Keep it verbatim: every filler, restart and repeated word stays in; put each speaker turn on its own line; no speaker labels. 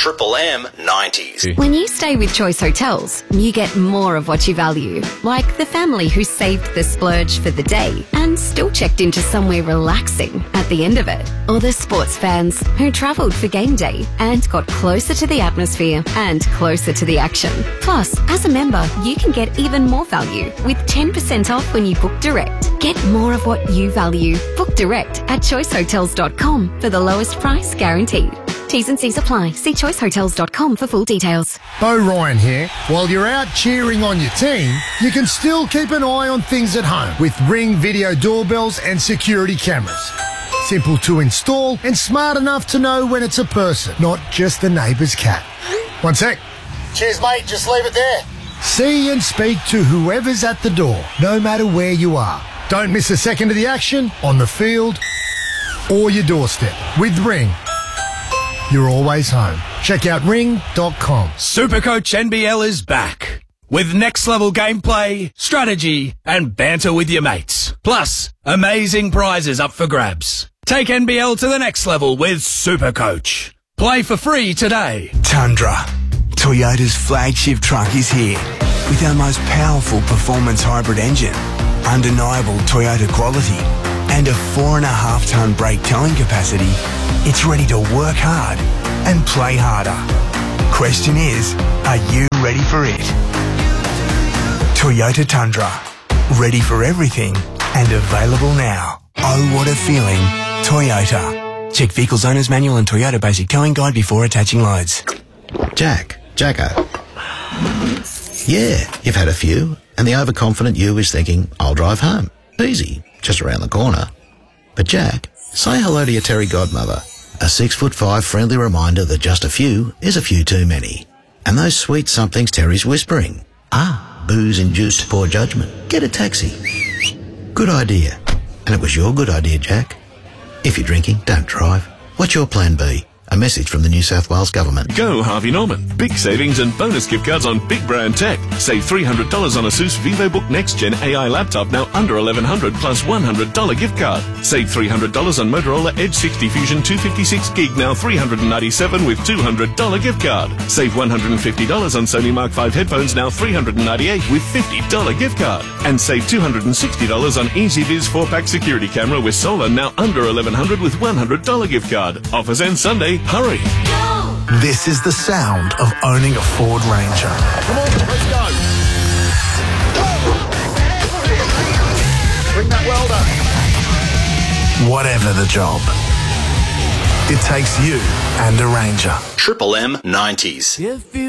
Triple M nineties.
When you stay with Choice Hotels, you get more of what you value, like the family who saved the splurge for the day and still checked into somewhere relaxing at the end of it, or the sports fans who travelled for game day and got closer to the atmosphere and closer to the action. Plus, as a member, you can get even more value with ten percent off when you book direct. Get more of what you value. Book direct at choice hotels dot com for the lowest price guaranteed. T's and C's apply. See choice hotels dot com for full details.
Bo Ryan here. While you're out cheering on your team, you can still keep an eye on things at home with Ring video doorbells and security cameras. Simple to install and smart enough to know when it's a person, not just the neighbour's cat. One sec. Cheers, mate. Just leave it there. See and speak to whoever's at the door, no matter where you are. Don't miss a second of the action on the field or your doorstep. With Ring, you're always home. Check out ring dot com.
Supercoach N B L is back with next level gameplay, strategy and banter with your mates. Plus, amazing prizes up for grabs. Take N B L to the next level with Supercoach. Play for free today.
Tundra, Toyota's flagship truck, is here with our most powerful performance hybrid engine, undeniable Toyota quality and a four and a half tonne brake towing capacity. It's ready to work hard and play harder. Question is, are you ready for it? Toyota Tundra, ready for everything and available now. Oh, what a feeling. Toyota. Check Vehicles Owner's Manual and Toyota Basic Towing Guide before attaching loads.
Jack, Jacko. Yeah, you've had a few, and the overconfident you is thinking, I'll drive home. Easy, just around the corner. But Jack, say hello to your Terry godmother. A six foot five friendly reminder that just a few is a few too many. And those sweet somethings Terry's whispering. Ah, booze-induced poor judgment. Get a taxi. Good idea. And it was your good idea, Jack. If you're drinking, don't drive. What's your plan B? A message from the New South Wales Government.
Go Harvey Norman. Big savings and bonus gift cards on big brand tech. Save three hundred dollars on Asus VivoBook Next Gen A I laptop, now under eleven hundred dollars plus one hundred dollars gift card. Save three hundred dollars on Motorola Edge sixty Fusion two fifty-six gig, now three hundred ninety-seven dollars with two hundred dollars gift card. Save one hundred fifty dollars on Sony Mark five headphones, now three hundred ninety-eight dollars with fifty dollars gift card. And save two hundred sixty dollars on EasyViz four pack security camera with solar, now under eleven hundred dollars with one hundred dollars gift card. Offers end Sunday. Hurry.
This is the sound of owning a Ford Ranger.
Come on, let's go. Bring that welder.
Whatever the job, it takes you and a Ranger.
Triple M nineties.
If you